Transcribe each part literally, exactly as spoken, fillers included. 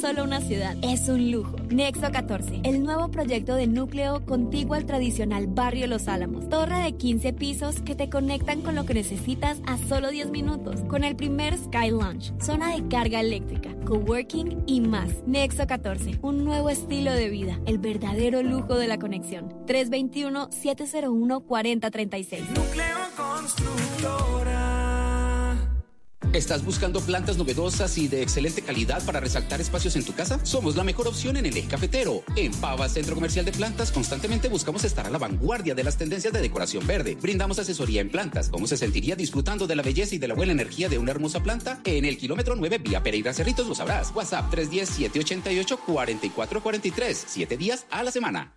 Solo una ciudad, es un lujo. Nexo catorce, el nuevo proyecto de núcleo contiguo al tradicional barrio Los Álamos. Torre de quince pisos que te conectan con lo que necesitas a solo diez minutos. Con el primer Sky Lounge, zona de carga eléctrica, coworking y más. Nexo catorce, un nuevo estilo de vida, el verdadero lujo de la conexión. tres dos uno, siete cero uno, cuatro cero tres seis. Núcleo Constructora. ¿Estás buscando plantas novedosas y de excelente calidad para resaltar espacios en tu casa? Somos la mejor opción en el eje cafetero. En Pava Centro Comercial de Plantas constantemente buscamos estar a la vanguardia de las tendencias de decoración verde. Brindamos asesoría en plantas. ¿Cómo se sentiría disfrutando de la belleza y de la buena energía de una hermosa planta? En el kilómetro nueve vía Pereira Cerritos lo sabrás. WhatsApp tres uno cero, siete ocho ocho, cuatro cuatro cuatro tres. Siete días a la semana.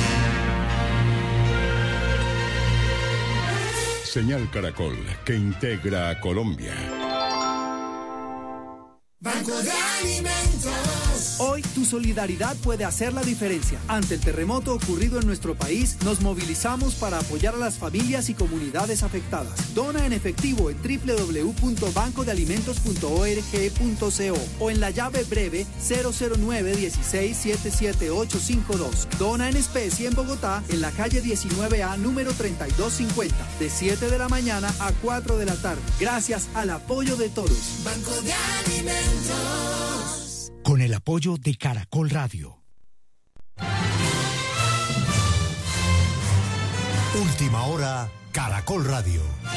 Señal Caracol, que integra a Colombia. Banco de Alimentos. Hoy tu solidaridad puede hacer la diferencia. Ante el terremoto ocurrido en nuestro país, nos movilizamos para apoyar a las familias y comunidades afectadas. Dona en efectivo en doble u doble u doble u punto banco de alimentos punto org punto co o en la llave breve cero cero nueve, dieciséis, setenta y siete, ochocientos cincuenta y dos. Dona en especie en Bogotá, en la calle diecinueve A, número treinta y dos cincuenta, de siete de la mañana a cuatro de la tarde. Gracias al apoyo de todos. Banco de Alimentos. Con el apoyo de Caracol Radio. Última hora, Caracol Radio.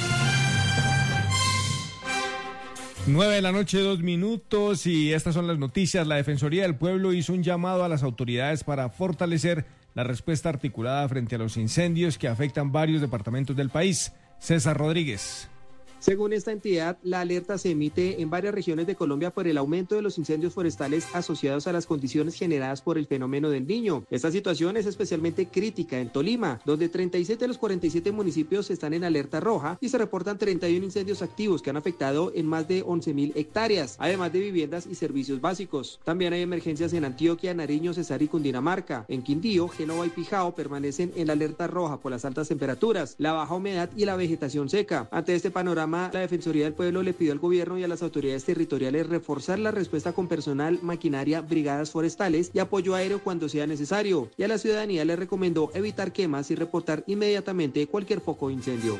Nueve de la noche, dos minutos, y estas son las noticias. La Defensoría del Pueblo hizo un llamado a las autoridades para fortalecer la respuesta articulada frente a los incendios que afectan varios departamentos del país. César Rodríguez. Según esta entidad, la alerta se emite en varias regiones de Colombia por el aumento de los incendios forestales asociados a las condiciones generadas por el fenómeno del Niño. Esta situación es especialmente crítica en Tolima, donde treinta y siete de los cuarenta y siete municipios están en alerta roja y se reportan treinta y uno incendios activos que han afectado en más de once mil hectáreas, además de viviendas y servicios básicos. También hay emergencias en Antioquia, Nariño, Cesar y Cundinamarca. En Quindío, Génova y Pijao permanecen en la alerta roja por las altas temperaturas, la baja humedad y la vegetación seca. Ante este panorama, la Defensoría del Pueblo le pidió al gobierno y a las autoridades territoriales reforzar la respuesta con personal, maquinaria, brigadas forestales y apoyo aéreo cuando sea necesario. Y a la ciudadanía le recomendó evitar quemas y reportar inmediatamente cualquier foco de incendio.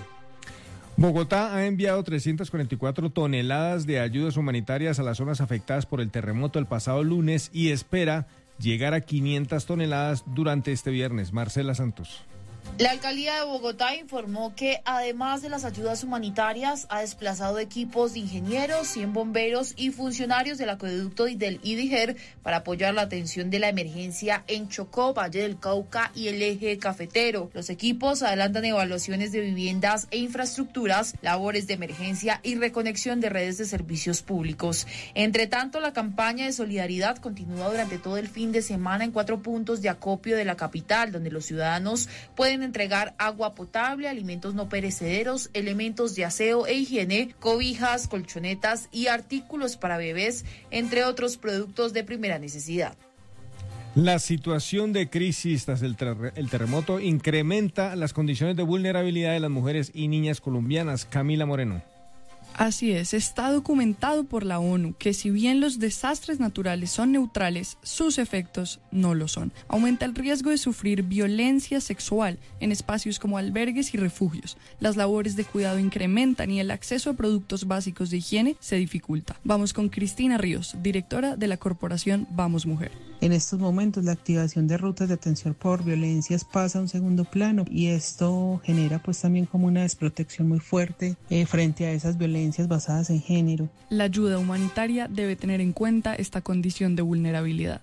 Bogotá ha enviado trescientas cuarenta y cuatro toneladas de ayudas humanitarias a las zonas afectadas por el terremoto el pasado lunes y espera llegar a quinientas toneladas durante este viernes. Marcela Santos. La alcaldía de Bogotá informó que además de las ayudas humanitarias ha desplazado equipos de ingenieros, cien bomberos y funcionarios del acueducto y del IDIGER para apoyar la atención de la emergencia en Chocó, Valle del Cauca y el eje cafetero. Los equipos adelantan evaluaciones de viviendas e infraestructuras, labores de emergencia y reconexión de redes de servicios públicos. Entre tanto, la campaña de solidaridad continúa durante todo el fin de semana en cuatro puntos de acopio de la capital, donde los ciudadanos pueden entregar agua potable, alimentos no perecederos, elementos de aseo e higiene, cobijas, colchonetas y artículos para bebés, entre otros productos de primera necesidad. La situación de crisis tras el, ter- el terremoto incrementa las condiciones de vulnerabilidad de las mujeres y niñas colombianas. Camila Moreno. Así es, está documentado por la ONU que si bien los desastres naturales son neutrales, sus efectos no lo son. Aumenta el riesgo de sufrir violencia sexual en espacios como albergues y refugios. Las labores de cuidado incrementan y el acceso a productos básicos de higiene se dificulta. Vamos con Cristina Ríos, directora de la corporación Vamos Mujer. En estos momentos la activación de rutas de atención por violencias pasa a un segundo plano y esto genera pues también como una desprotección muy fuerte eh, frente a esas violencias basadas en género. La ayuda humanitaria debe tener en cuenta esta condición de vulnerabilidad.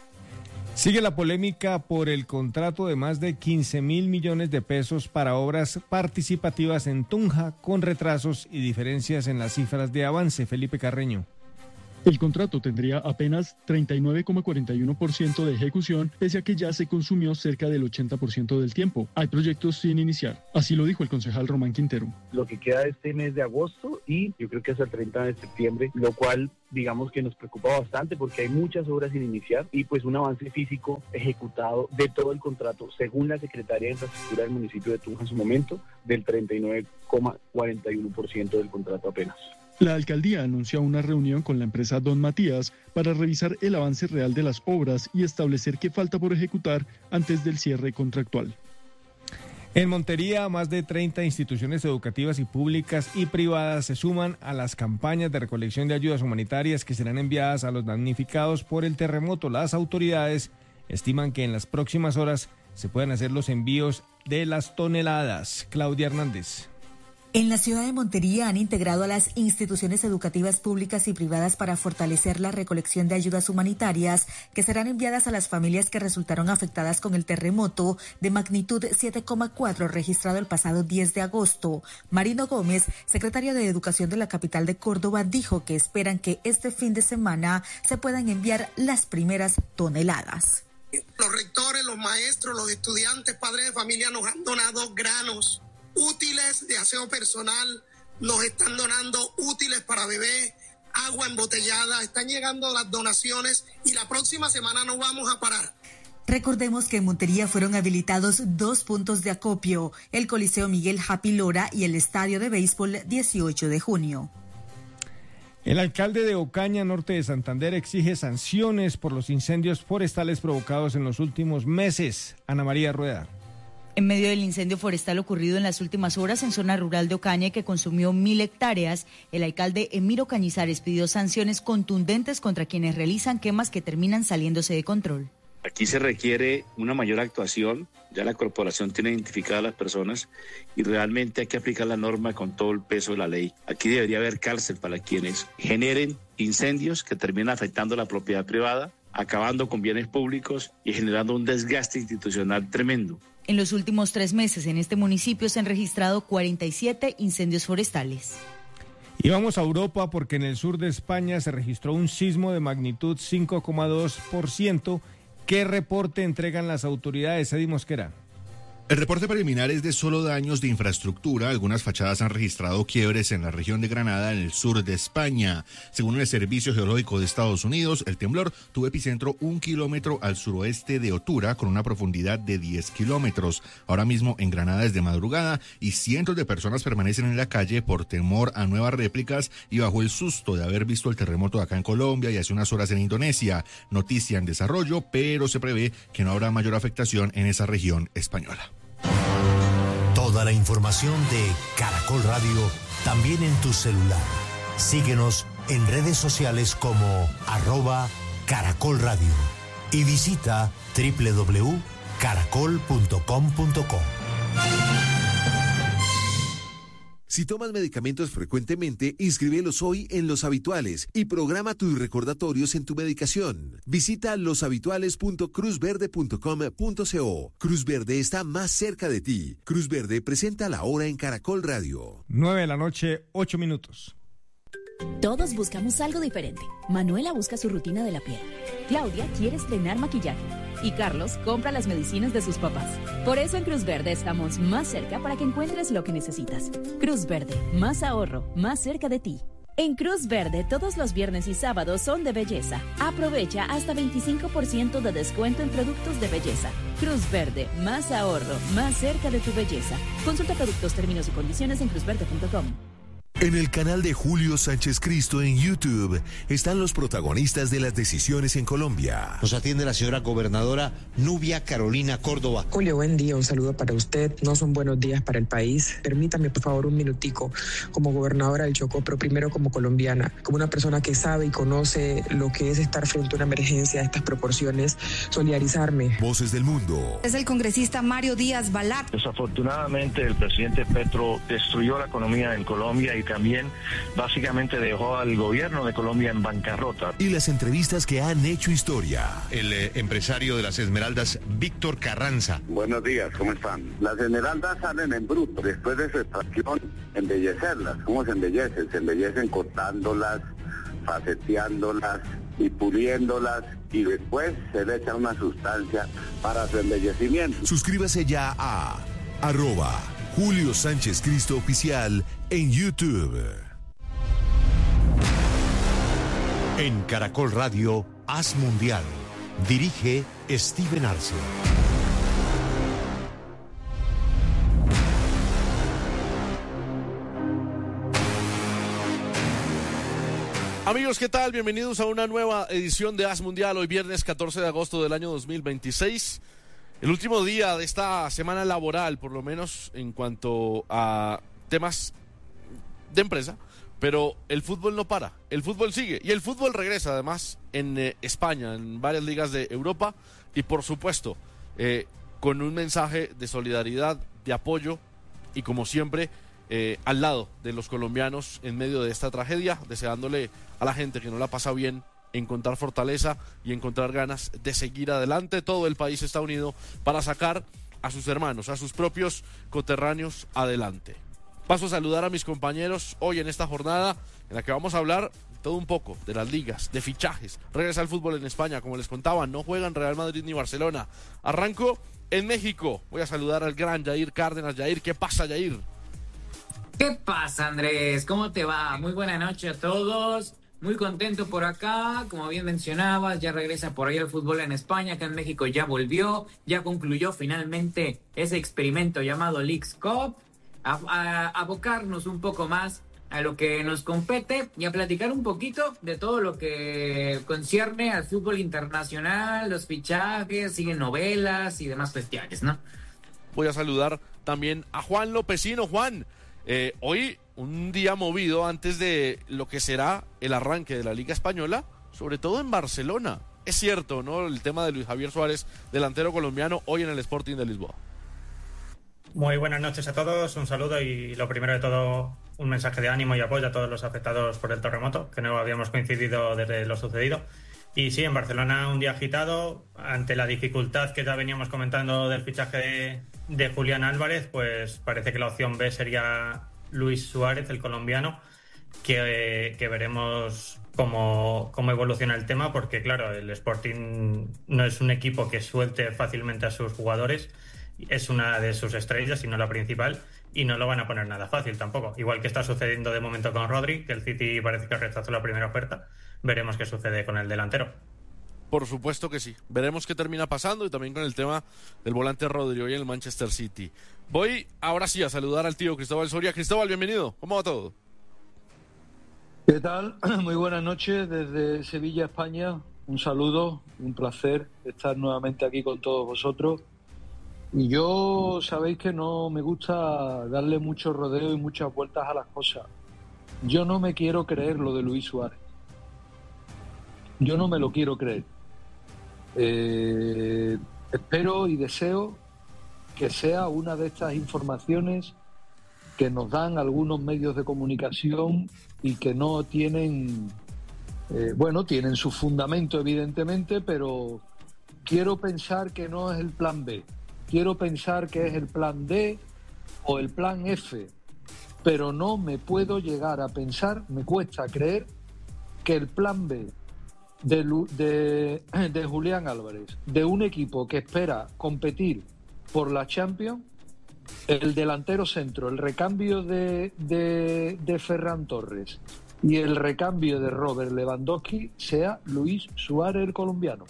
Sigue la polémica por el contrato de más de quince mil millones de pesos para obras participativas en Tunja, con retrasos y diferencias en las cifras de avance. Felipe Carreño. El contrato tendría apenas treinta y nueve coma cuarenta y uno por ciento de ejecución, pese a que ya se consumió cerca del ochenta por ciento del tiempo. Hay proyectos sin iniciar. Así lo dijo el concejal Román Quintero. Lo que queda de este mes de agosto y yo creo que hasta el treinta de septiembre, lo cual digamos que nos preocupa bastante porque hay muchas obras sin iniciar y pues un avance físico ejecutado de todo el contrato, según la Secretaría de Infraestructura del municipio de Tunja en su momento, del treinta y nueve coma cuarenta y uno por ciento del contrato apenas. La alcaldía anunció una reunión con la empresa Don Matías para revisar el avance real de las obras y establecer qué falta por ejecutar antes del cierre contractual. En Montería, más de treinta instituciones educativas y públicas y privadas se suman a las campañas de recolección de ayudas humanitarias que serán enviadas a los damnificados por el terremoto. Las autoridades estiman que en las próximas horas se pueden hacer los envíos de las toneladas. Claudia Hernández. En la ciudad de Montería han integrado a las instituciones educativas públicas y privadas para fortalecer la recolección de ayudas humanitarias que serán enviadas a las familias que resultaron afectadas con el terremoto de magnitud siete coma cuatro registrado el pasado diez de agosto. Marino Gómez, secretario de Educación de la capital de Córdoba, dijo que esperan que este fin de semana se puedan enviar las primeras toneladas. Los rectores, los maestros, los estudiantes, padres de familia nos han donado granos útiles de aseo personal, nos están donando útiles para bebé, agua embotellada, están llegando las donaciones y la próxima semana no vamos a parar. Recordemos que en Montería fueron habilitados dos puntos de acopio, el Coliseo Miguel Happy Lora y el Estadio de Béisbol dieciocho de junio. El alcalde de Ocaña, norte de Santander, exige sanciones por los incendios forestales provocados en los últimos meses. Ana María Rueda. En medio del incendio forestal ocurrido en las últimas horas en zona rural de Ocaña y que consumió mil hectáreas, el alcalde Emiro Cañizares pidió sanciones contundentes contra quienes realizan quemas que terminan saliéndose de control. Aquí se requiere una mayor actuación, ya la corporación tiene identificadas a las personas y realmente hay que aplicar la norma con todo el peso de la ley. Aquí debería haber cárcel para quienes generen incendios que terminan afectando la propiedad privada, acabando con bienes públicos y generando un desgaste institucional tremendo. En los últimos tres meses en este municipio se han registrado cuarenta y siete incendios forestales. Y vamos a Europa porque en el sur de España se registró un sismo de magnitud cinco coma dos por ciento. ¿Qué reporte entregan las autoridades, Eddie Mosquera? El reporte preliminar es de solo daños de infraestructura. Algunas fachadas han registrado quiebres en la región de Granada, en el sur de España. Según el Servicio Geológico de Estados Unidos, el temblor tuvo epicentro un kilómetro al suroeste de Otura, con una profundidad de diez kilómetros. Ahora mismo en Granada es de madrugada y cientos de personas permanecen en la calle por temor a nuevas réplicas y bajo el susto de haber visto el terremoto acá en Colombia y hace unas horas en Indonesia. Noticia en desarrollo, pero se prevé que no habrá mayor afectación en esa región española. Toda la información de Caracol Radio también en tu celular. Síguenos en redes sociales como arroba Caracol Radio y visita doble u doble u doble u punto caracol punto com punto co. Si tomas medicamentos frecuentemente, inscríbelos hoy en Los Habituales y programa tus recordatorios en tu medicación. Visita los habituales punto cruz verde punto com punto co. Cruz Verde está más cerca de ti. Cruz Verde presenta la hora en Caracol Radio. nueve de la noche, ocho minutos. Todos buscamos algo diferente. Manuela busca su rutina de la piel. Claudia quiere estrenar maquillaje. Y Carlos compra las medicinas de sus papás. Por eso en Cruz Verde estamos más cerca para que encuentres lo que necesitas. Cruz Verde, más ahorro, más cerca de ti. En Cruz Verde, todos los viernes y sábados son de belleza. Aprovecha hasta veinticinco por ciento de descuento en productos de belleza. Cruz Verde, más ahorro, más cerca de tu belleza. Consulta productos, términos y condiciones en cruz verde punto com. En el canal de Julio Sánchez Cristo en YouTube están los protagonistas de las decisiones en Colombia. Nos atiende la señora gobernadora Nubia Carolina Córdoba. Julio, buen día, un saludo para usted. No son buenos días para el país. Permítame, por favor, un minutico como gobernadora del Chocó, pero primero como colombiana, como una persona que sabe y conoce lo que es estar frente a una emergencia de estas proporciones, solidarizarme. Voces del mundo. Es el congresista Mario Díaz Balart. Desafortunadamente, el presidente Petro destruyó la economía en Colombia y también básicamente dejó al gobierno de Colombia en bancarrota. Y las entrevistas que han hecho historia. El eh, empresario de las Esmeraldas, Víctor Carranza. Buenos días, ¿cómo están? Las esmeraldas salen en bruto. Después de su extracción, embellecerlas. ¿Cómo se embellecen? Se embellecen cortándolas, faceteándolas y puliéndolas. Y después se le echa una sustancia para su embellecimiento. Suscríbase ya a arroba Julio Sánchez Cristo Oficial en YouTube. En Caracol Radio, Haz Mundial. Dirige Steven Arce. Amigos, ¿qué tal? Bienvenidos a una nueva edición de As Mundial, hoy viernes catorce de agosto del año dos mil veintiséis. El último día de esta semana laboral, por lo menos en cuanto a temas de empresa, pero el fútbol no para, el fútbol sigue y el fútbol regresa además en eh, España, en varias ligas de Europa y por supuesto eh, con un mensaje de solidaridad, de apoyo y como siempre eh, al lado de los colombianos en medio de esta tragedia, deseándole a la gente que no la pasa bien encontrar fortaleza y encontrar ganas de seguir adelante. Todo el país está unido para sacar a sus hermanos, a sus propios coterráneos adelante. Paso a saludar a mis compañeros hoy en esta jornada en la que vamos a hablar todo un poco de las ligas, de fichajes. Regresa el fútbol en España, como les contaba, no juegan Real Madrid ni Barcelona. Arranco en México. Voy a saludar al gran Yair Cárdenas. Yair, ¿qué pasa, Yair? ¿Qué pasa, Andrés? ¿Cómo te va? Muy buena noche a todos. Muy contento por acá, como bien mencionabas, ya regresa por ahí el fútbol en España, acá en México ya volvió, ya concluyó finalmente ese experimento llamado Leagues Cup, a, a, a abocarnos un poco más a lo que nos compete y a platicar un poquito de todo lo que concierne al fútbol internacional, los fichajes, siguen novelas y demás bestiales, ¿no? Voy a saludar también a Juan Lopecino. Juan, eh, hoy un día movido antes de lo que será el arranque de la Liga Española, sobre todo en Barcelona. Es cierto, ¿no? El tema de Luis Javier Suárez, delantero colombiano, hoy en el Sporting de Lisboa. Muy buenas noches a todos, un saludo y lo primero de todo, un mensaje de ánimo y apoyo a todos los afectados por el terremoto, que no habíamos coincidido desde lo sucedido. Y sí, en Barcelona un día agitado, ante la dificultad que ya veníamos comentando del fichaje de, de Julián Álvarez, pues parece que la opción B sería Luis Suárez, el colombiano, que, que veremos cómo, cómo evoluciona el tema, porque claro, el Sporting no es un equipo que suelte fácilmente a sus jugadores, es una de sus estrellas y no la principal, y no lo van a poner nada fácil tampoco. Igual que está sucediendo de momento con Rodri, que el City parece que rechazó la primera oferta, veremos qué sucede con el delantero. Por supuesto que sí. Veremos qué termina pasando y también con el tema del volante Rodri hoy en el Manchester City. Voy ahora sí a saludar al tío Cristóbal Soria. Cristóbal, bienvenido. ¿Cómo va todo? ¿Qué tal? Muy buenas noches desde Sevilla, España. Un saludo, un placer estar nuevamente aquí con todos vosotros. Y yo sabéis que no me gusta darle mucho rodeo y muchas vueltas a las cosas. Yo no me quiero creer lo de Luis Suárez. Yo no me lo quiero creer. Eh, espero y deseo que sea una de estas informaciones que nos dan algunos medios de comunicación y que no tienen, eh, bueno, tienen su fundamento evidentemente, pero quiero pensar que no es el plan B. Quiero pensar que es el plan D o el plan F, pero no me puedo llegar a pensar, me cuesta creer que el plan B de, de, de Julián Álvarez, de un equipo que espera competir por la Champions, el delantero centro, el recambio de, de, de Ferran Torres y el recambio de Robert Lewandowski sea Luis Suárez, el colombiano.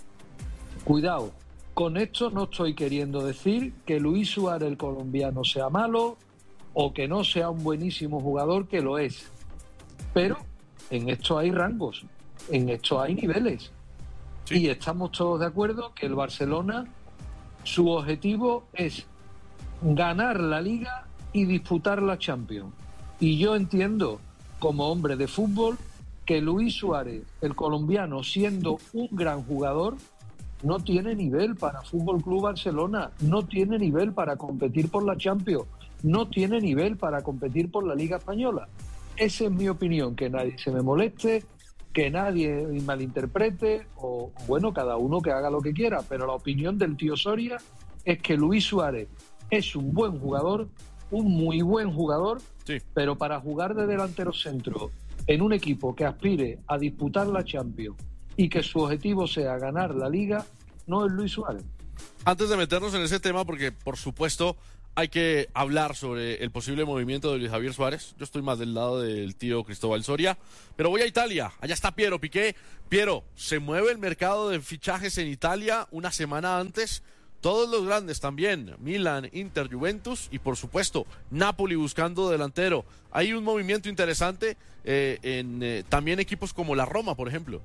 Cuidado. Con esto no estoy queriendo decir que Luis Suárez, el colombiano, sea malo o que no sea un buenísimo jugador, que lo es. Pero en esto hay rangos, en esto hay niveles. Sí. Y estamos todos de acuerdo que el Barcelona, su objetivo es ganar la Liga y disputar la Champions. Y yo entiendo, como hombre de fútbol, que Luis Suárez, el colombiano, siendo un gran jugador, no tiene nivel para Fútbol Club Barcelona, no tiene nivel para competir por la Champions, no tiene nivel para competir por la Liga Española. Esa es mi opinión, que nadie se me moleste, que nadie malinterprete, o bueno, cada uno que haga lo que quiera, pero la opinión del tío Soria es que Luis Suárez es un buen jugador, un muy buen jugador, sí. Pero para jugar de delantero centro en un equipo que aspire a disputar la Champions y que su objetivo sea ganar la Liga, no es Luis Suárez. Antes de meternos en ese tema, porque por supuesto hay que hablar sobre el posible movimiento de Luis Javier Suárez, yo estoy más del lado del tío Cristóbal Soria, pero voy a Italia, allá está Piero Piqué. Piero, ¿se mueve el mercado de fichajes en Italia una semana antes todos los grandes también, Milan, Inter, Juventus y por supuesto Napoli buscando delantero. Hay un movimiento interesante eh, en eh, también equipos como la Roma, por ejemplo.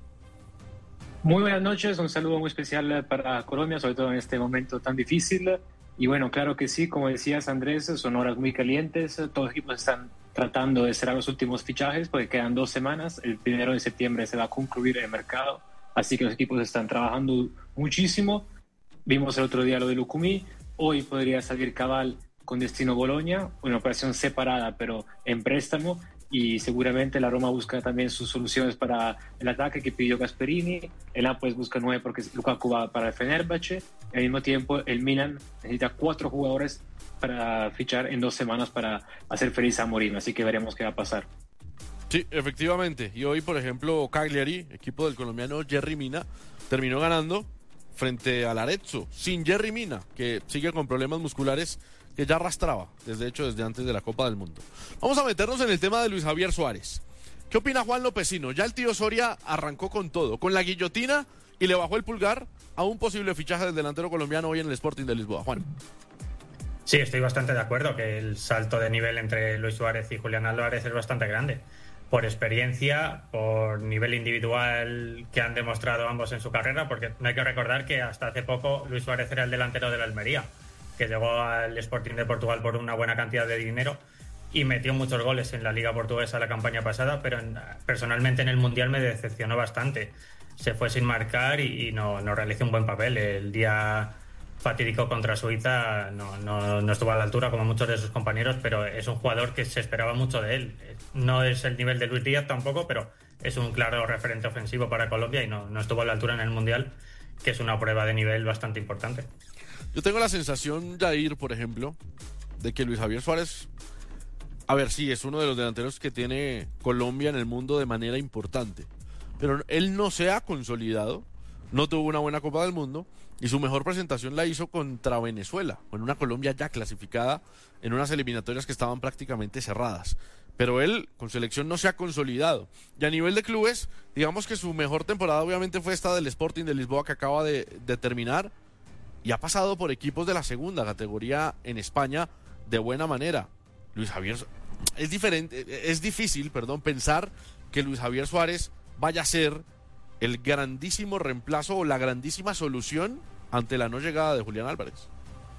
Muy buenas noches, un saludo muy especial para Colombia, sobre todo en este momento tan difícil. Y bueno, claro que sí, como decías Andrés, son horas muy calientes, todos los equipos están tratando de cerrar los últimos fichajes porque quedan dos semanas, el primero de septiembre se va a concluir el mercado, así que los equipos están trabajando muchísimo. Vimos el otro día lo de Lucumí, hoy podría salir Cabal con destino Boloña, una operación separada pero en préstamo, y seguramente la Roma busca también sus soluciones para el ataque que pidió Gasperini, el Nápoles busca nueve porque Lukaku va para el Fenerbahce, al mismo tiempo el Milan necesita cuatro jugadores para fichar en dos semanas para hacer feliz a Mourinho, así que veremos qué va a pasar. Sí, efectivamente, y hoy por ejemplo Cagliari, equipo del colombiano Yerry Mina, terminó ganando frente al Arezzo, sin Yerry Mina, que sigue con problemas musculares que ya arrastraba, desde hecho, desde antes de la Copa del Mundo. Vamos a meternos en el tema de Luis Javier Suárez. ¿Qué opina Juan Lopezino? Ya el tío Soria arrancó con todo, con la guillotina, y le bajó el pulgar a un posible fichaje del delantero colombiano hoy en el Sporting de Lisboa. Juan. Sí, estoy bastante de acuerdo que el salto de nivel entre Luis Suárez y Julián Álvarez es bastante grande. Por experiencia, por nivel individual que han demostrado ambos en su carrera, porque no hay que recordar que hasta hace poco Luis Suárez era el delantero de la Almería, que llegó al Sporting de Portugal por una buena cantidad de dinero y metió muchos goles en la Liga Portuguesa la campaña pasada, pero en, personalmente en el Mundial me decepcionó bastante. Se fue sin marcar y, y no, no realizó un buen papel. El día fatídico contra Suiza no, no, no estuvo a la altura como muchos de sus compañeros, pero es un jugador que se esperaba mucho de él. No es el nivel de Luis Díaz tampoco, pero es un claro referente ofensivo para Colombia y no, no estuvo a la altura en el Mundial, que es una prueba de nivel bastante importante. Yo tengo la sensación, Jair, por ejemplo, de que Luis Javier Suárez, a ver, sí, es uno de los delanteros que tiene Colombia en el mundo de manera importante, pero él no se ha consolidado, no tuvo una buena Copa del Mundo y su mejor presentación la hizo contra Venezuela, con una Colombia ya clasificada en unas eliminatorias que estaban prácticamente cerradas. Pero él con selección no se ha consolidado. Y a nivel de clubes, digamos que su mejor temporada obviamente fue esta del Sporting de Lisboa que acaba de, de terminar, y ha pasado por equipos de la segunda categoría en España de buena manera. Luis Javier, es diferente, es difícil, perdón, pensar que Luis Javier Suárez vaya a ser el grandísimo reemplazo o la grandísima solución ante la no llegada de Julián Álvarez.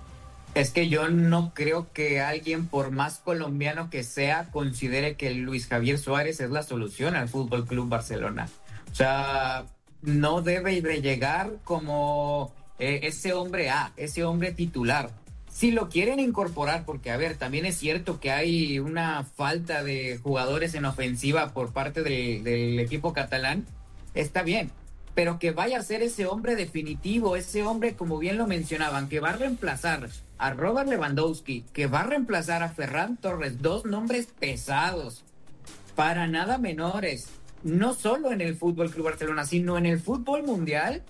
Es que yo no creo que alguien, por más colombiano que sea, considere que Luis Javier Suárez es la solución al Fútbol Club Barcelona. O sea, no debe de llegar como eh, ese hombre A, ese hombre titular. Si lo quieren incorporar, porque a ver, también es cierto que hay una falta de jugadores en ofensiva por parte del, del equipo catalán, está bien, pero que vaya a ser ese hombre definitivo, ese hombre, como bien lo mencionaban, que va a reemplazar a Robert Lewandowski, que va a reemplazar a Ferran Torres, dos nombres pesados, para nada menores, no solo en el Fútbol Club Barcelona, sino en el fútbol mundial.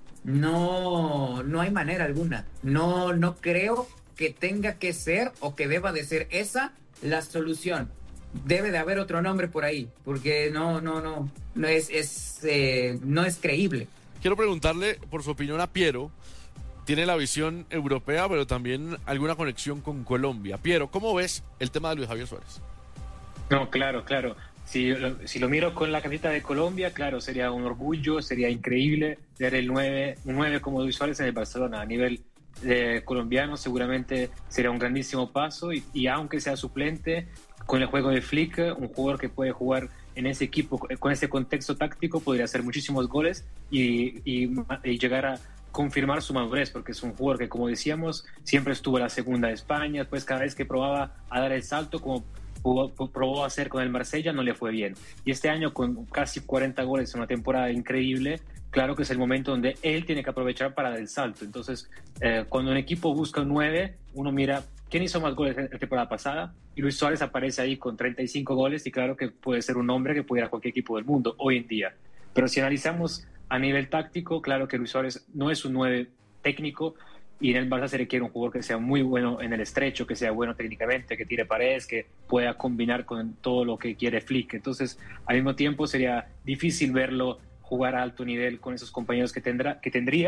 No, no hay manera alguna. No, no creo que tenga que ser o que deba de ser esa la solución. Debe de haber otro nombre por ahí, porque no, no, no, no es, es eh, no es creíble. Quiero preguntarle por su opinión a Piero. Tiene la visión europea, pero también alguna conexión con Colombia. Piero, ¿cómo ves el tema de Luis Javier Suárez? No, claro, claro. Si, si lo miro con la camiseta de Colombia, claro, sería un orgullo, sería increíble ver el nueve, un nueve como Luis Suárez en el Barcelona. A nivel eh, colombiano seguramente sería un grandísimo paso y, y aunque sea suplente, con el juego de Flick, un jugador que puede jugar en ese equipo, con ese contexto táctico, podría hacer muchísimos goles y, y, y llegar a confirmar su madurez, porque es un jugador que, como decíamos, siempre estuvo en la segunda de España, pues cada vez que probaba a dar el salto, como probó a hacer con el Marsella, no le fue bien. Y este año, con casi cuarenta goles en una temporada increíble, claro que es el momento donde él tiene que aprovechar para dar el salto. Entonces, eh, cuando un equipo busca un nueve, uno mira quién hizo más goles la temporada pasada, y Luis Suárez aparece ahí con treinta y cinco goles, y claro que puede ser un hombre que puede ir a cualquier equipo del mundo hoy en día. Pero si analizamos a nivel táctico, claro que Luis Suárez no es un nueve técnico, y en el Barça se requiere un jugador que sea muy bueno en el estrecho, que sea bueno técnicamente, que tire paredes, que pueda combinar con todo lo que quiere Flick. Entonces, al mismo tiempo sería difícil verlo jugar a alto nivel con esos compañeros que tendrá, que tendría,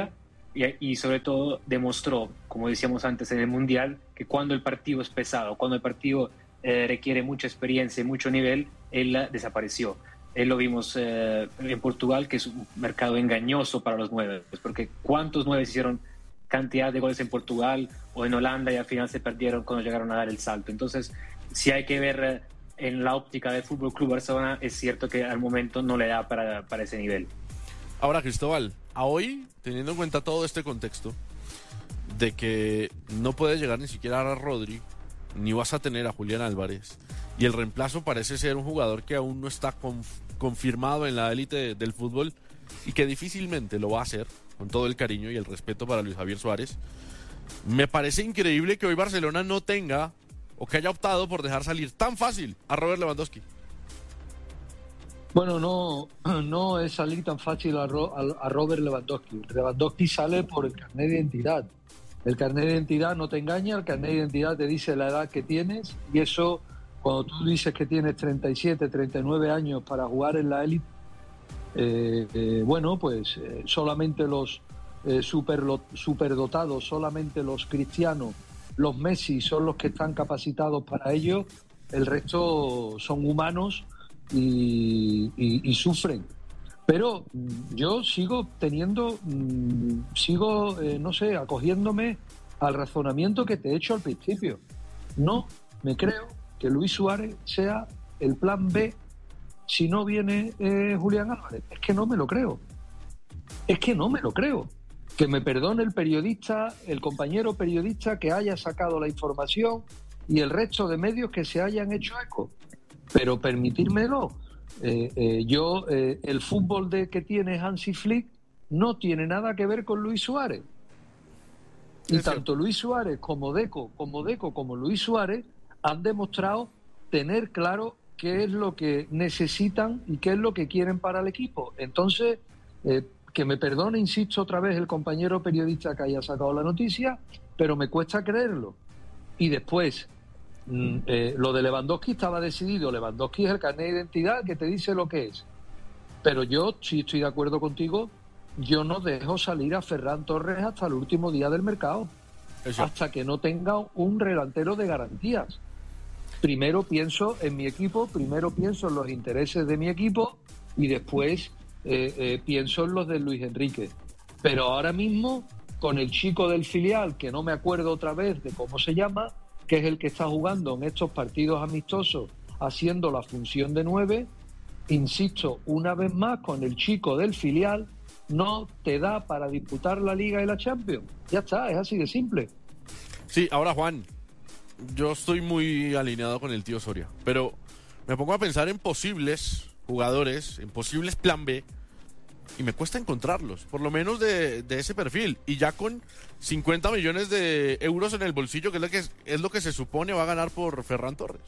y, y sobre todo demostró, como decíamos antes en el Mundial, que cuando el partido es pesado, cuando el partido eh, requiere mucha experiencia y mucho nivel, él uh, desapareció. Él lo vimos eh, en Portugal, que es un mercado engañoso para los nueve, porque ¿cuántos nueve hicieron cantidad de goles en Portugal o en Holanda y al final se perdieron cuando llegaron a dar el salto? Entonces, si hay que ver eh, en la óptica del Fútbol Club Barcelona, es cierto que al momento no le da para, para ese nivel. Ahora, Cristóbal, a hoy, teniendo en cuenta todo este contexto de que no puede llegar ni siquiera a Rodri, ni vas a tener a Julián Álvarez, y el reemplazo parece ser un jugador que aún no está conf- confirmado en la élite de, del fútbol y que difícilmente lo va a hacer, con todo el cariño y el respeto para Luis Javier Suárez. Me parece increíble que hoy Barcelona no tenga o que haya optado por dejar salir tan fácil a Robert Lewandowski. Bueno, no, no es salir tan fácil a, Ro, a, a Robert Lewandowski. Lewandowski sale por el carnet de identidad. El carnet de identidad no te engaña, el carnet de identidad te dice la edad que tienes, y eso, cuando tú dices que tienes treinta y siete, treinta y nueve años para jugar en la élite, eh, eh, bueno, pues eh, solamente los eh, super, superdotados, solamente los Cristiano, los Messi son los que están capacitados para ello, el resto son humanos y, y, y sufren. Pero yo sigo teniendo, sigo, eh, no sé, acogiéndome al razonamiento que te he hecho al principio. No me creo que Luis Suárez sea el plan B si no viene eh, Julián Álvarez. Es que no me lo creo. Es que no me lo creo. Que me perdone el periodista, el compañero periodista que haya sacado la información y el resto de medios que se hayan hecho eco. Pero permitírmelo. Eh, eh, yo, eh, el fútbol de que tiene Hansi Flick no tiene nada que ver con Luis Suárez. Y es tanto cierto. Luis Suárez como Deco, como Deco, como Luis Suárez han demostrado tener claro qué es lo que necesitan y qué es lo que quieren para el equipo. Entonces, eh, que me perdone, insisto otra vez, el compañero periodista que haya sacado la noticia, pero me cuesta creerlo. Y después, Eh, lo de Lewandowski estaba decidido. Lewandowski es el carnet de identidad que te dice lo que es. Pero yo, si estoy de acuerdo contigo, yo no dejo salir a Ferran Torres hasta el último día del mercado. Eso. Hasta que no tenga un delantero de garantías. Primero pienso en mi equipo, primero pienso en los intereses de mi equipo y después eh, eh, pienso en los de Luis Enrique. Pero ahora mismo, con el chico del filial, que no me acuerdo otra vez de cómo se llama, que es el que está jugando en estos partidos amistosos haciendo la función de nueve, insisto, una vez más, con el chico del filial, no te da para disputar la Liga y la Champions. Ya está, es así de simple. Sí, ahora Juan, yo estoy muy alineado con el tío Soria, pero me pongo a pensar en posibles jugadores, en posibles plan B, y me cuesta encontrarlos, por lo menos de, de ese perfil, y ya con cincuenta millones de euros en el bolsillo, que es lo que, es lo que se supone va a ganar por Ferran Torres.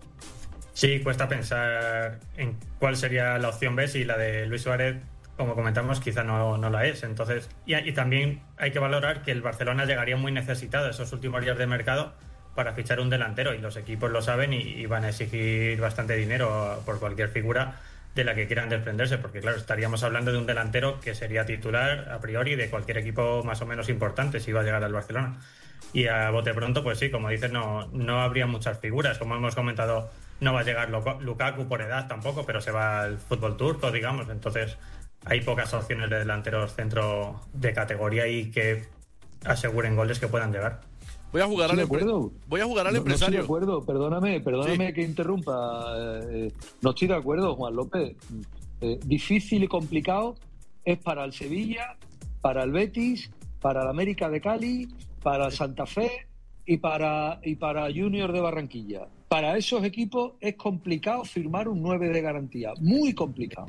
Sí, cuesta pensar en cuál sería la opción B si la de Luis Suárez, como comentamos, quizá no, no la es. Entonces, y, y también hay que valorar que el Barcelona llegaría muy necesitado esos últimos días de mercado para fichar un delantero, y los equipos lo saben y, y van a exigir bastante dinero por cualquier figura de la que quieran desprenderse, porque claro, estaríamos hablando de un delantero que sería titular a priori de cualquier equipo más o menos importante si va a llegar al Barcelona. Y a bote pronto, pues sí, como dices, no, no habría muchas figuras. Como hemos comentado, no va a llegar Lukaku por edad tampoco, pero se va al fútbol turco, digamos. Entonces hay pocas opciones de delanteros centro de categoría y que aseguren goles que puedan llegar. Voy a jugar al, empre- voy a jugar al no, empresario. No estoy de acuerdo, perdóname, perdóname sí. que interrumpa. Eh, no estoy de acuerdo, Juan López. Eh, difícil y complicado es para el Sevilla, para el Betis, para el América de Cali, para Santa Fe y para, y para Junior de Barranquilla. Para esos equipos es complicado firmar un nueve de garantía, muy complicado.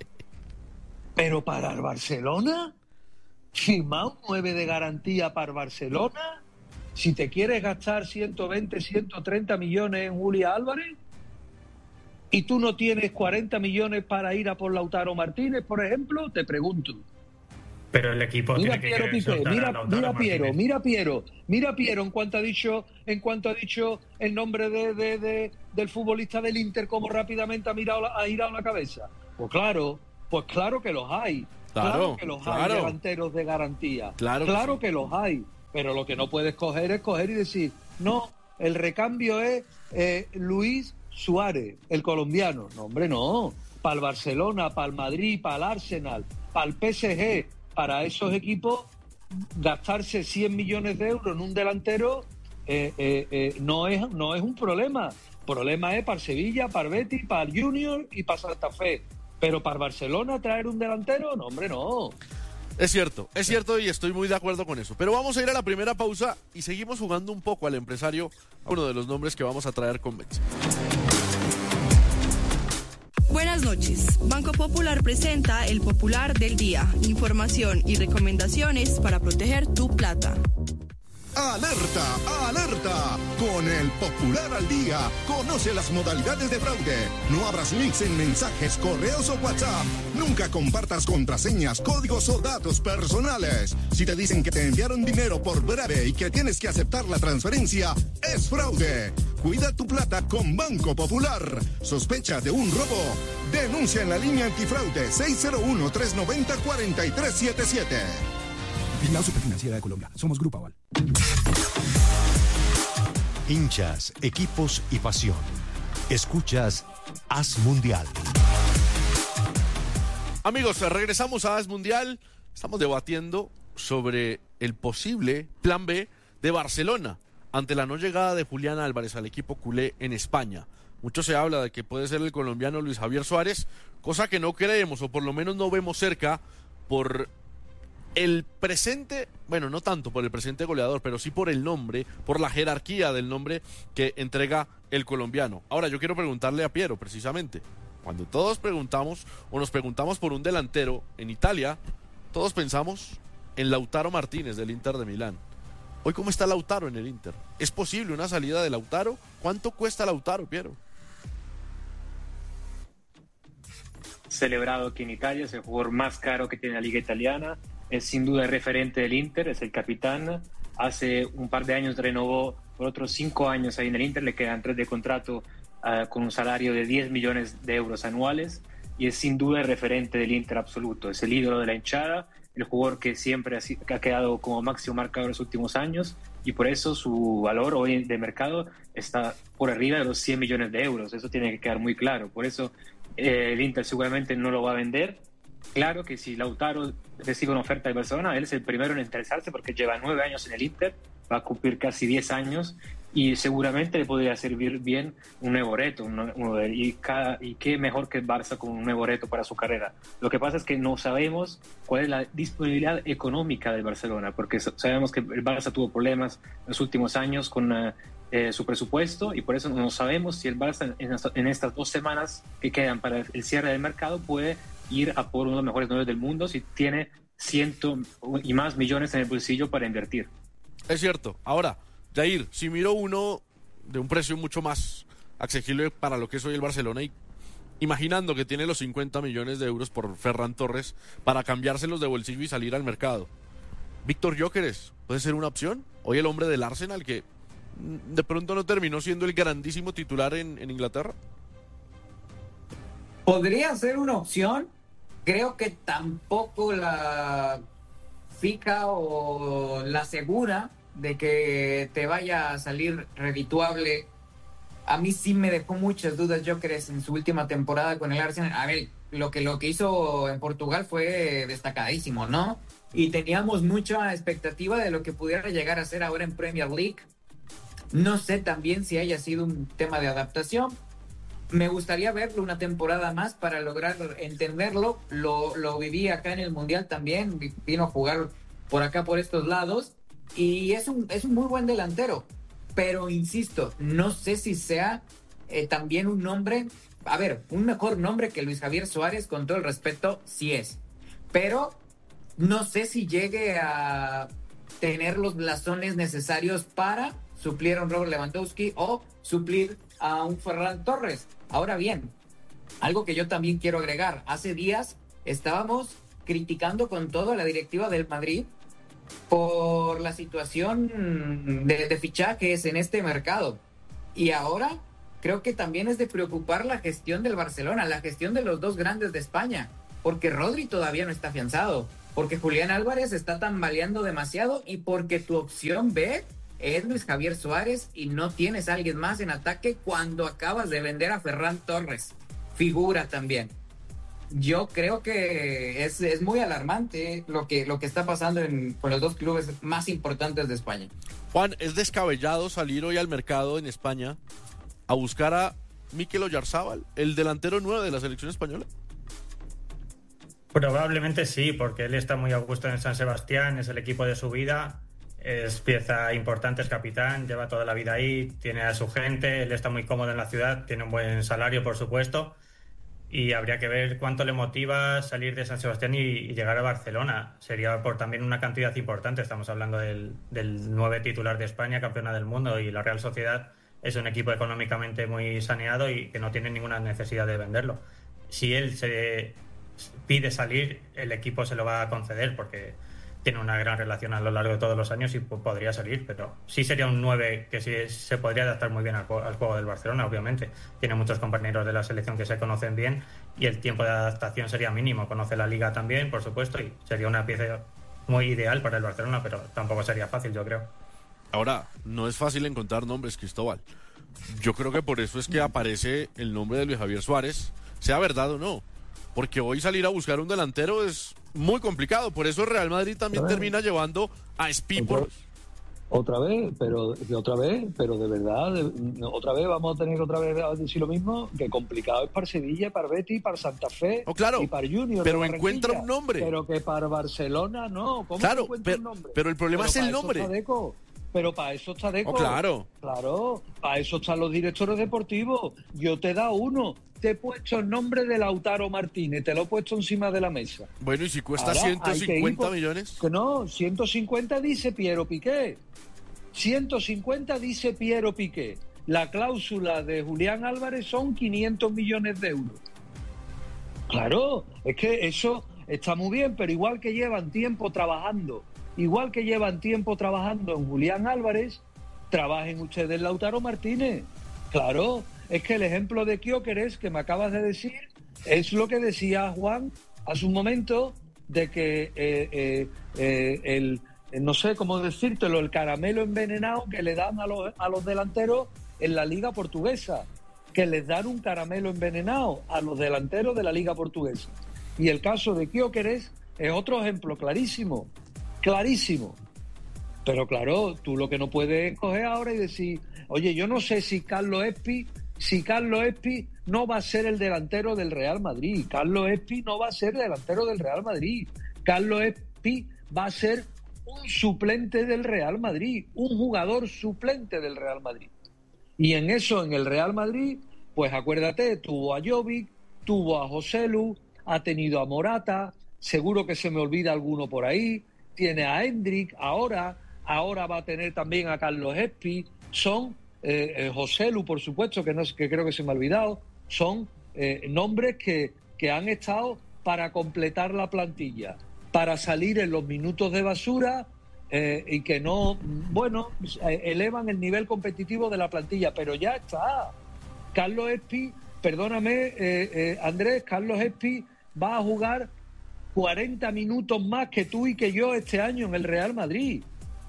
Pero para el Barcelona, firmar un nueve de garantía para el Barcelona, si te quieres gastar ciento veinte, ciento treinta millones en Julián Álvarez y tú no tienes cuarenta millones para ir a por Lautaro Martínez, por ejemplo, te pregunto. Pero el equipo mira tiene Piero que Piqué, mira, a mira Piero, Martínez. mira Piero, mira Piero en cuanto ha dicho, en cuanto ha dicho el nombre de, de, de, del futbolista del Inter, cómo rápidamente ha mirado, ha girado la cabeza. Pues claro, pues claro que los hay. Claro, claro que los claro. hay delanteros de garantía. Claro, claro que, que los hay. Pero lo que no puedes coger es coger y decir, no, el recambio es eh, Luis Suárez, el colombiano. No, hombre, no. Para el Barcelona, para el Madrid, para el Arsenal, para el P S G, para esos equipos, gastarse cien millones de euros en un delantero eh, eh, eh, no es no es un problema. El problema es para el Sevilla, para el Betis, para el Junior y para Santa Fe. Pero para el Barcelona traer un delantero, no, hombre, no. Es cierto, es cierto y estoy muy de acuerdo con eso. Pero vamos a ir a la primera pausa y seguimos jugando un poco al empresario, uno de los nombres que vamos a traer con Betson. Buenas noches. Banco Popular presenta el Popular del Día. Información y recomendaciones para proteger tu plata. ¡Alerta! ¡Alerta! Con el Popular al Día, conoce las modalidades de fraude. No abras links en mensajes, correos o WhatsApp. Nunca compartas contraseñas, códigos o datos personales. Si te dicen que te enviaron dinero por breve y que tienes que aceptar la transferencia, es fraude. Cuida tu plata con Banco Popular. ¿Sospecha de un robo? Denuncia en la línea antifraude seis cero uno, tres nueve cero, cuatro tres siete siete. Vigilado Superfinanciera de Colombia. Somos Grupo Aval. Hinchas, equipos y pasión. Escuchas Haz Mundial. Amigos, regresamos a Haz Mundial. Estamos debatiendo sobre el posible plan B de Barcelona ante la no llegada de Julián Álvarez al equipo culé en España. Mucho se habla de que puede ser el colombiano Luis Javier Suárez, cosa que no creemos o por lo menos no vemos cerca por el presente, bueno, no tanto por el presente goleador, pero sí por el nombre, por la jerarquía del nombre que entrega el colombiano. Ahora, yo quiero preguntarle a Piero, precisamente, cuando todos preguntamos o nos preguntamos por un delantero en Italia, todos pensamos en Lautaro Martínez del Inter de Milán. Hoy, ¿cómo está Lautaro en el Inter? ¿Es posible una salida de Lautaro? ¿Cuánto cuesta Lautaro, Piero? Celebrado aquí en Italia, es el jugador más caro que tiene la liga italiana. Es sin duda el referente del Inter, es el capitán. Hace un par de años renovó por otros cinco años ahí en el Inter, le quedan tres de contrato uh, con un salario de diez millones de euros anuales y es sin duda el referente del Inter absoluto. Es el ídolo de la hinchada, el jugador que siempre ha, ha quedado como máximo marcador en los últimos años y por eso su valor hoy de mercado está por arriba de los cien millones de euros. Eso tiene que quedar muy claro. Por eso eh, el Inter seguramente no lo va a vender. Claro que si Lautaro recibe una oferta de Barcelona, él es el primero en interesarse porque lleva nueve años en el Inter, va a cumplir casi diez años y seguramente le podría servir bien un nuevo reto. Un, un, y, cada, y qué mejor que el Barça con un nuevo reto para su carrera. Lo que pasa es que no sabemos cuál es la disponibilidad económica de Barcelona, porque sabemos que el Barça tuvo problemas en los últimos años con uh, eh, su presupuesto y por eso no sabemos si el Barça en, en estas dos semanas que quedan para el cierre del mercado puede ir a por uno de los mejores nueve del mundo si tiene ciento y más millones en el bolsillo para invertir. Es cierto. Ahora, Jair, si miro uno de un precio mucho más accesible para lo que es hoy el Barcelona y imaginando que tiene los cincuenta millones de euros por Ferran Torres para cambiárselos de bolsillo y salir al mercado, Víctor Gyökeres puede ser una opción. Hoy el hombre del Arsenal que de pronto no terminó siendo el grandísimo titular en, en Inglaterra. Podría ser una opción. Creo que tampoco la fija o la asegura de que te vaya a salir redituable. A mí sí me dejó muchas dudas Gyökeres en su última temporada con el Arsenal. A ver, lo que, lo que hizo en Portugal fue destacadísimo, ¿no? Y teníamos mucha expectativa de lo que pudiera llegar a ser ahora en Premier League. No sé también si haya sido un tema de adaptación. Me gustaría verlo una temporada más para lograr entenderlo. Lo, lo viví acá en el Mundial también. Vino a jugar por acá, por estos lados. Y es un, es un muy buen delantero. Pero, insisto, no sé si sea eh, también un nombre... A ver, un mejor nombre que Luis Javier Suárez, con todo el respeto, sí es. Pero no sé si llegue a tener los blasones necesarios para suplir a un Robert Lewandowski o suplir a un Ferran Torres. Ahora bien, algo que yo también quiero agregar. Hace días estábamos criticando con todo a la directiva del Madrid por la situación de, de fichajes en este mercado. Y ahora creo que también es de preocupar la gestión del Barcelona, la gestión de los dos grandes de España. porque Rodri todavía no está afianzado, porque Julián Álvarez está tambaleando demasiado y porque tu opción B es Luis Javier Suárez y no tienes a alguien más en ataque cuando acabas de vender a Ferran Torres, figura también. Yo creo que es, es muy alarmante lo que, lo que está pasando en, con los dos clubes más importantes de España. Juan, ¿es descabellado salir hoy al mercado en España a buscar a Mikel Oyarzábal, el delantero nuevo de la selección española? Probablemente sí, porque él está muy a gusto en San Sebastián, es el equipo de su vida, es pieza importante, es capitán, lleva toda la vida ahí, tiene a su gente, él está muy cómodo en la ciudad, tiene un buen salario, por supuesto. Y habría que ver cuánto le motiva salir de San Sebastián y, y llegar a Barcelona. Sería por también una cantidad importante. Estamos hablando del, del nueve titular de España, campeona del mundo, y la Real Sociedad es un equipo económicamente muy saneado y que no tiene ninguna necesidad de venderlo. Si él se pide salir, el equipo se lo va a conceder porque tiene una gran relación a lo largo de todos los años y podría salir, pero sí sería un nueve que sí se podría adaptar muy bien al, al juego del Barcelona, obviamente. Tiene muchos compañeros de la selección que se conocen bien y el tiempo de adaptación sería mínimo. Conoce la liga también, por supuesto, y sería una pieza muy ideal para el Barcelona, pero tampoco sería fácil, yo creo. Ahora, no es fácil encontrar nombres, Cristóbal. Yo creo que por eso es que aparece el nombre de Luis Javier Suárez, sea verdad o no. Porque hoy salir a buscar un delantero es muy complicado. Por eso el Real Madrid también termina llevando a Espi por... Otra vez, pero otra vez, pero de verdad, de, otra vez vamos a tener que otra vez decir lo mismo, que complicado es para Sevilla, para Betis, para Santa Fe, oh, claro, y para Junior. Pero encuentra un nombre. Pero que para Barcelona no. ¿Cómo claro, encuentra pero, un nombre? Pero el problema pero es el nombre. Pero para eso está Deco. Oh, claro. Claro, para eso están los directores deportivos. Yo te he dado uno. Te he puesto el nombre de Lautaro Martínez, te lo he puesto encima de la mesa. Bueno, ¿y si cuesta Ahora, ciento cincuenta por... millones? Que no, ciento cincuenta dice Piero Piqué. ciento cincuenta dice Piero Piqué. La cláusula de Julián Álvarez son quinientos millones de euros. Claro, es que eso está muy bien, pero igual que llevan tiempo trabajando, igual que llevan tiempo trabajando en Julián Álvarez, trabajen ustedes en Lautaro Martínez. Claro, es que el ejemplo de Gyökeres que me acabas de decir es lo que decía Juan hace un momento, de que eh, eh, eh, el, no sé cómo decírtelo, el caramelo envenenado que le dan a los, a los delanteros en la Liga Portuguesa, que les dan un caramelo envenenado a los delanteros de la Liga Portuguesa. Y el caso de Gyökeres es otro ejemplo clarísimo, clarísimo. Pero claro, tú lo que no puedes coger ahora y decir, oye, yo no sé si Carlos Espi, si Carlos Espi no va a ser el delantero del Real Madrid. Carlos Espi no va a ser delantero del Real Madrid. Carlos Espi va a ser un suplente del Real Madrid, un jugador suplente del Real Madrid. Y en eso, en el Real Madrid, pues acuérdate, tuvo a Jovic, tuvo a Joselu, ha tenido a Morata, seguro que se me olvida alguno por ahí, tiene a Hendrik, ahora, ahora va a tener también a Carlos Espi, son eh, eh, Joselu, por supuesto, que, no, que creo que se me ha olvidado, son eh, nombres que, que han estado para completar la plantilla, para salir en los minutos de basura eh, y que no, bueno, elevan el nivel competitivo de la plantilla, pero ya está. Carlos Espi, perdóname, eh, eh, Andrés, Carlos Espi va a jugar cuarenta minutos más que tú y que yo este año en el Real Madrid.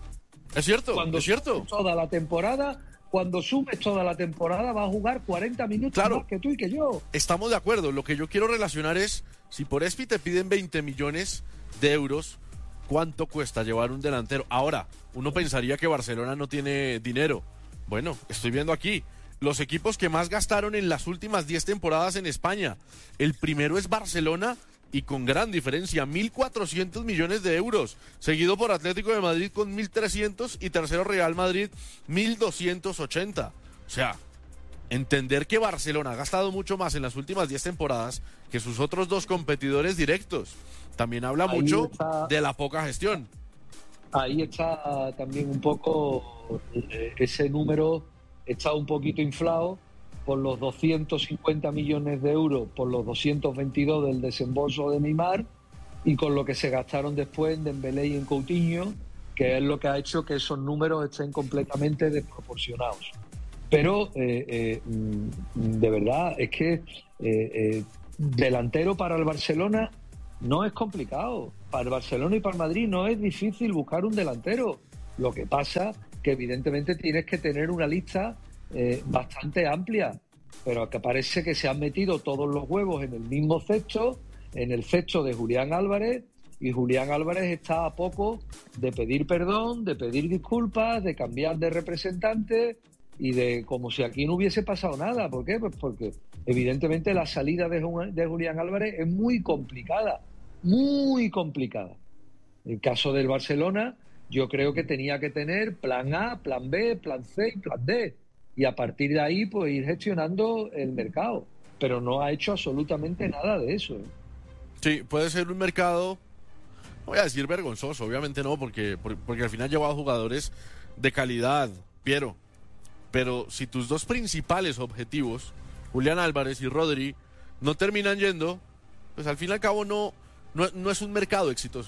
Es cierto, cuando es cierto. Toda la temporada, cuando sumes toda la temporada, va a jugar cuarenta minutos claro, más que tú y que yo. Estamos de acuerdo. Lo que yo quiero relacionar es, si por Espi te piden veinte millones de euros, ¿cuánto cuesta llevar un delantero? Ahora, uno pensaría que Barcelona no tiene dinero. Bueno, estoy viendo aquí los equipos que más gastaron en las últimas diez temporadas en España. El primero es Barcelona y con gran diferencia, mil cuatrocientos millones de euros, seguido por Atlético de Madrid con mil trescientos y tercero Real Madrid mil doscientos ochenta. O sea, entender que Barcelona ha gastado mucho más en las últimas diez temporadas que sus otros dos competidores directos también habla ahí mucho está, de la poca gestión. Ahí está también un poco eh, ese número está un poquito inflado por los doscientos cincuenta millones de euros, por los doscientos veintidós del desembolso de Neymar y con lo que se gastaron después en Dembélé y en Coutinho, que es lo que ha hecho que esos números estén completamente desproporcionados. Pero eh, eh, de verdad es que eh, eh, delantero para el Barcelona no es complicado. Para el Barcelona y para el Madrid no es difícil buscar un delantero. Lo que pasa que evidentemente tienes que tener una lista eh, bastante amplia, pero que parece que se han metido todos los huevos en el mismo cesto, en el cesto de Julián Álvarez, y Julián Álvarez está a poco de pedir perdón, de pedir disculpas, de cambiar de representante y de como si aquí no hubiese pasado nada. ¿Por qué? Pues porque evidentemente la salida de, de Julián Álvarez es muy complicada, muy complicada. En el caso del Barcelona, yo creo que tenía que tener plan A, plan B, plan C y plan D, y a partir de ahí pues ir gestionando el mercado, pero no ha hecho absolutamente nada de eso. Sí, puede ser un mercado, no voy a decir vergonzoso, obviamente no, porque, porque al final ha llevado jugadores de calidad, Piero. Pero si tus dos principales objetivos, Julián Álvarez y Rodri, no terminan yendo, pues al fin y al cabo no, no, no es un mercado exitoso.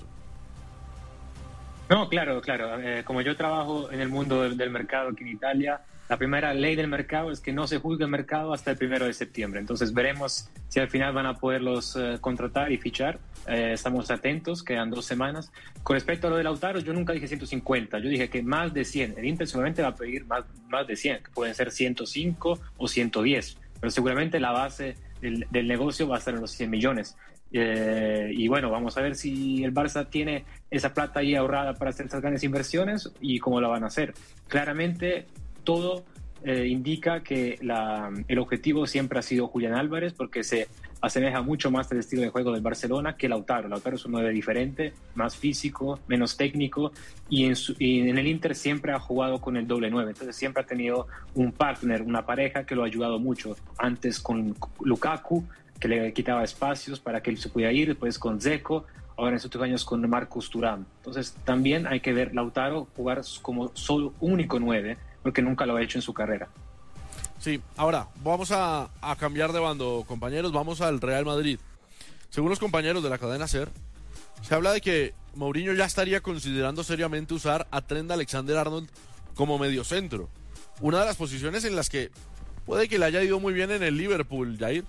No, claro, claro. Eh, como yo trabajo en el mundo del, del mercado aquí en Italia, la primera ley del mercado es que no se juzgue el mercado hasta el primero de septiembre. Entonces veremos si al final van a poderlos eh, contratar y fichar. Eh, estamos atentos, quedan dos semanas. Con respecto a lo de Lautaro, yo nunca dije ciento cincuenta, yo dije que más de cien. El Inter seguramente va a pedir más, más de cien, que pueden ser ciento cinco o ciento diez, pero seguramente la base del, del negocio va a estar en los cien millones. Eh, y bueno, vamos a ver si el Barça tiene esa plata ahí ahorrada para hacer estas grandes inversiones y cómo la van a hacer. Claramente todo eh, indica que la, el objetivo siempre ha sido Julián Álvarez, porque se asemeja mucho más al estilo de juego del Barcelona que Lautaro. Lautaro es un nueve diferente, más físico, menos técnico, y en, su, y en el Inter siempre ha jugado con el doble nueve, entonces siempre ha tenido un partner, una pareja que lo ha ayudado mucho. Antes con Lukaku, que le quitaba espacios para que él se pudiera ir, después con Dzeko, ahora en estos últimos años con Marcus Thuram. Entonces también hay que ver Lautaro jugar como solo único nueve, porque nunca lo ha hecho en su carrera. Sí, ahora vamos a, a cambiar de bando, compañeros, vamos al Real Madrid. Según los compañeros de la cadena SER, se habla de que Mourinho ya estaría considerando seriamente usar a Trent Alexander-Arnold como mediocentro. Una de las posiciones en las que puede que le haya ido muy bien en el Liverpool, Jair.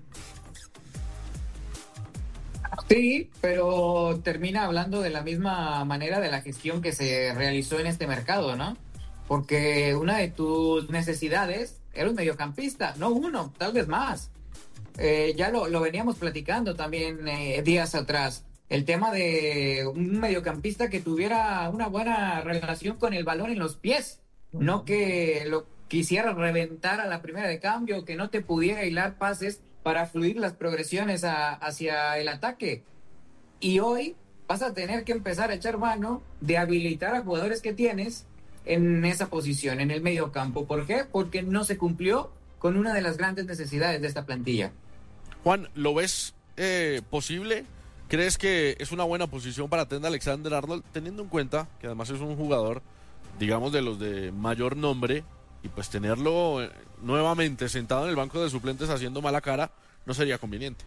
Sí, pero termina hablando de la misma manera de la gestión que se realizó en este mercado, ¿no? Porque una de tus necesidades era un mediocampista, no uno, tal vez más. Eh, ya lo, lo veníamos platicando también eh, días atrás. El tema de un mediocampista que tuviera una buena relación con el balón en los pies, no que lo quisiera reventar a la primera de cambio, que no te pudiera hilar pases para fluir las progresiones a, hacia el ataque. Y hoy vas a tener que empezar a echar mano de habilitar a jugadores que tienes en esa posición, en el medio campo. ¿Por qué? Porque no se cumplió con una de las grandes necesidades de esta plantilla. Juan, ¿lo ves eh, posible? ¿Crees que es una buena posición para Trent Alexander-Arnold, teniendo en cuenta que además es un jugador, digamos, de los de mayor nombre, y pues tenerlo eh, nuevamente sentado en el banco de suplentes haciendo mala cara no sería conveniente?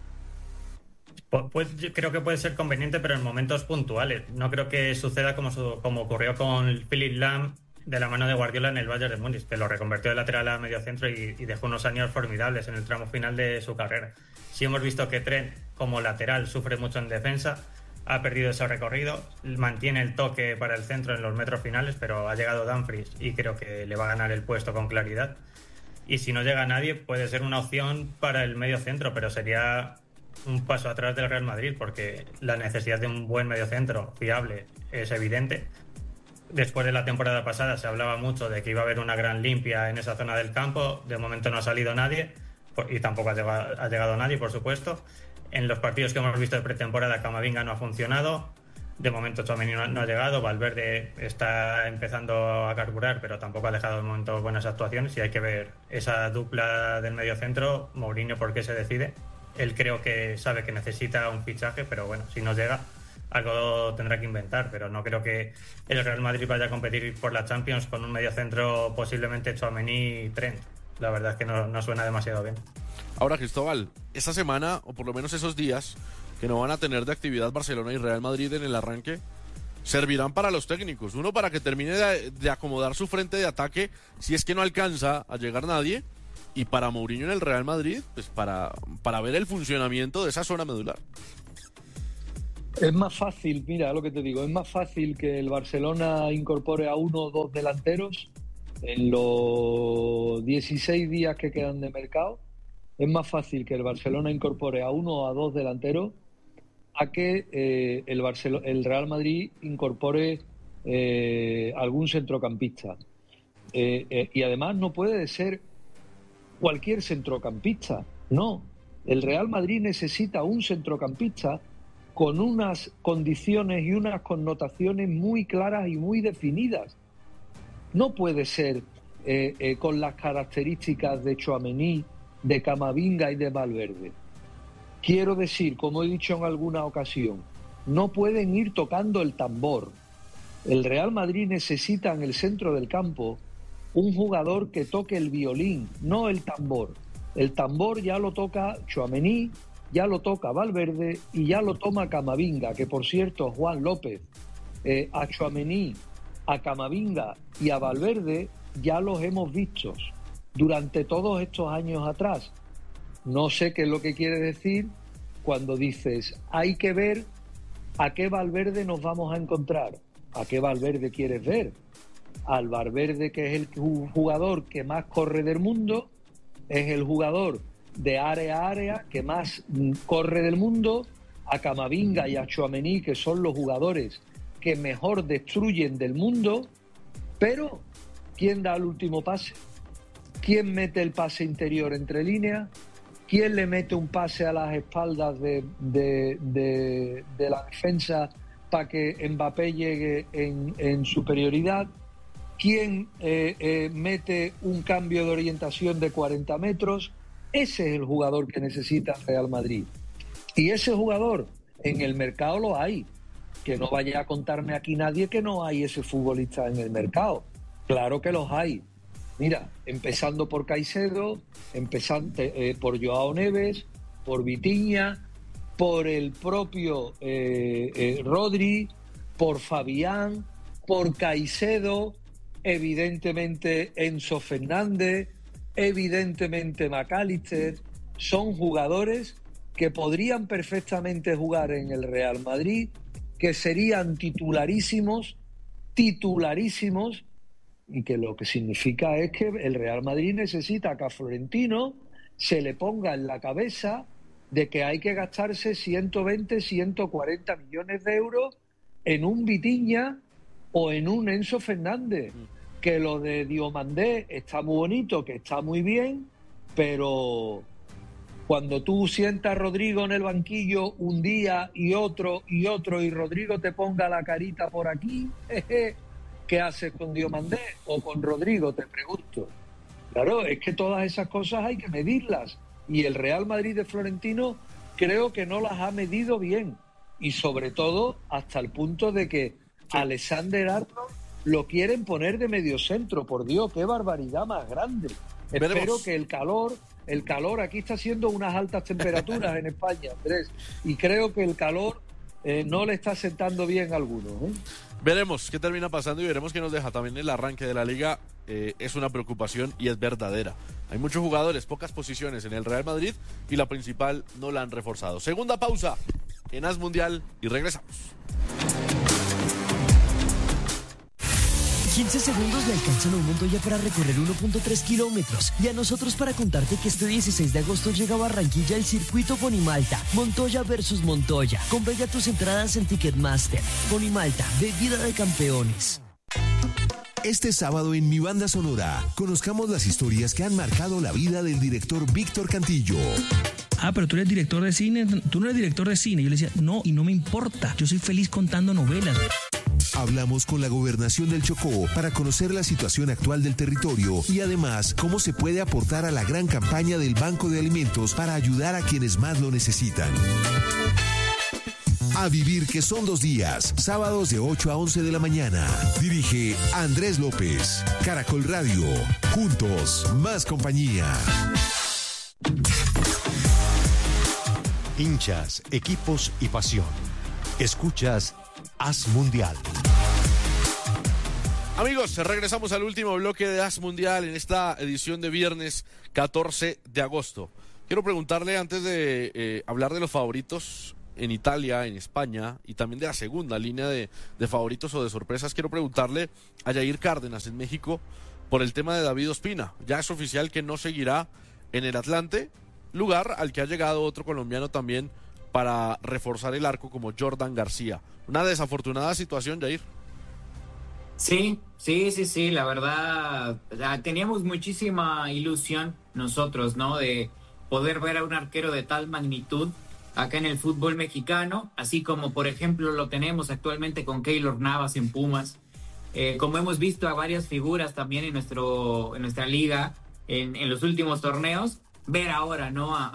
Pues yo creo que puede ser conveniente, pero en momentos puntuales. No creo que suceda como, su, como ocurrió con Philipp Lahm de la mano de Guardiola en el Bayern de Múnich, que lo reconvirtió de lateral a medio centro y, y dejó unos años formidables en el tramo final de su carrera. Sí hemos visto que Trent, como lateral, sufre mucho en defensa, ha perdido ese recorrido, mantiene el toque para el centro en los metros finales, pero ha llegado Dumfries y creo que le va a ganar el puesto con claridad. Y si no llega nadie, puede ser una opción para el medio centro, pero sería un paso atrás del Real Madrid, porque la necesidad de un buen mediocentro fiable es evidente. Después de la temporada pasada se hablaba mucho de que iba a haber una gran limpia en esa zona del campo. De momento no ha salido nadie y tampoco ha llegado, ha llegado nadie, por supuesto. En los partidos que hemos visto de pretemporada, Camavinga no ha funcionado. De momento Tchouaméni no, no ha llegado. Valverde está empezando a carburar, pero tampoco ha dejado de momento buenas actuaciones, y hay que ver esa dupla del mediocentro. Mourinho, ¿por qué se decide? Él creo que sabe que necesita un fichaje, pero bueno, si no llega, algo tendrá que inventar. Pero no creo que el Real Madrid vaya a competir por la Champions con un mediocentro posiblemente Tchouaméni y Trent. La verdad es que no, no suena demasiado bien. Ahora, Cristóbal, esta semana, o por lo menos esos días que no van a tener de actividad Barcelona y Real Madrid en el arranque, servirán para los técnicos. Uno, para que termine de, de acomodar su frente de ataque, si es que no alcanza a llegar nadie. Y para Mourinho en el Real Madrid, pues para, para ver el funcionamiento de esa zona medular. Es más fácil, mira lo que te digo, es más fácil que el Barcelona incorpore a uno o dos delanteros en los dieciséis días que quedan de mercado. Es más fácil que el Barcelona incorpore a uno o a dos delanteros a que eh, el, Barcelo- el Real Madrid incorpore eh, algún centrocampista. Eh, eh, y además no puede ser cualquier centrocampista, no. El Real Madrid necesita un centrocampista con unas condiciones y unas connotaciones muy claras y muy definidas. No puede ser eh, eh, con las características de Tchouaméni, de Camavinga y de Valverde. Quiero decir, como he dicho en alguna ocasión, no pueden ir tocando el tambor. El Real Madrid necesita en el centro del campo un jugador que toque el violín, no el tambor. El tambor ya lo toca Tchouaméni, ya lo toca Valverde y ya lo toma Camavinga, que por cierto, Juan López, eh, a Tchouaméni, a Camavinga y a Valverde ya los hemos visto durante todos estos años atrás. No sé qué es lo que quiere decir cuando dices, hay que ver a qué Valverde nos vamos a encontrar. ¿A qué Valverde quieres ver? Al Valverde, que es el jugador que más corre del mundo, es el jugador de área a área que más corre del mundo, a Camavinga y a Tchouaméni, que son los jugadores que mejor destruyen del mundo, pero ¿quién da el último pase? ¿Quién mete el pase interior entre líneas? ¿Quién le mete un pase a las espaldas de, de, de, de la defensa para que Mbappé llegue en, en superioridad? ¿Quién eh, eh, mete un cambio de orientación de cuarenta metros? Ese es el jugador que necesita el Real Madrid. Y ese jugador en el mercado lo hay. Que no vaya a contarme aquí nadie que no hay ese futbolista en el mercado. Claro que los hay. Mira, empezando por Caicedo, empezando eh, por Joao Neves, por Vitinha, por el propio eh, eh, Rodri, por Fabián, por Caicedo, evidentemente Enzo Fernández, evidentemente McAllister. Son jugadores que podrían perfectamente jugar en el Real Madrid, que serían titularísimos, titularísimos, y que lo que significa es que el Real Madrid necesita que a Florentino se le ponga en la cabeza de que hay que gastarse ciento veinte, ciento cuarenta millones de euros en un Vitinha o en un Enzo Fernández. Que lo de Diomandé está muy bonito, que está muy bien, pero cuando tú sientas a Rodrigo en el banquillo un día y otro y otro y Rodrigo te ponga la carita por aquí, jeje, ¿qué haces con Diomandé o con Rodrigo? Te pregunto. Claro, es que todas esas cosas hay que medirlas y el Real Madrid de Florentino creo que no las ha medido bien y sobre todo hasta el punto de que Alexander Arnold lo quieren poner de mediocentro. Por Dios, qué barbaridad más grande. Veremos. Espero que el calor, el calor aquí está haciendo unas altas temperaturas en España, Andrés, y creo que el calor eh, no le está sentando bien a algunos, ¿eh? Veremos qué termina pasando y veremos qué nos deja. También el arranque de la liga eh, es una preocupación y es verdadera. Hay muchos jugadores, pocas posiciones en el Real Madrid y la principal no la han reforzado. Segunda pausa en As Mundial y regresamos. quince segundos le alcanzan a un Montoya para recorrer uno punto tres kilómetros y a nosotros para contarte que este dieciséis de agosto llega a Barranquilla el circuito Ponimalta, Montoya versus Montoya. Compra ya tus entradas en Ticketmaster. Ponimalta, bebida de campeones. Este sábado en Mi Banda Sonora, conozcamos las historias que han marcado la vida del director Víctor Cantillo. Ah, pero tú eres director de cine, tú no eres director de cine. Yo le decía, no, y no me importa, yo soy feliz contando novelas. Hablamos con la Gobernación del Chocó para conocer la situación actual del territorio y además cómo se puede aportar a la gran campaña del Banco de Alimentos para ayudar a quienes más lo necesitan. A vivir que son dos días, sábados de ocho a once de la mañana. Dirige Andrés López. Caracol Radio. Juntos, más compañía. Hinchas, equipos y pasión. Escuchas As Mundial. Amigos, regresamos al último bloque de As Mundial en esta edición de viernes catorce de agosto. Quiero preguntarle, antes de eh, hablar de los favoritos en Italia, en España, y también de la segunda línea de, de favoritos o de sorpresas, quiero preguntarle a Yair Cárdenas en México por el tema de David Ospina. Ya es oficial que no seguirá en el Atlante, lugar al que ha llegado otro colombiano también para reforzar el arco como Jordan García. Una desafortunada situación, Yair. Sí, sí, sí, sí, la verdad, teníamos muchísima ilusión nosotros, ¿no? De poder ver a un arquero de tal magnitud acá en el fútbol mexicano, así como, por ejemplo, lo tenemos actualmente con Keylor Navas en Pumas, eh, como hemos visto a varias figuras también en, nuestro, en nuestra liga, en, en los últimos torneos, ver ahora, ¿no? A,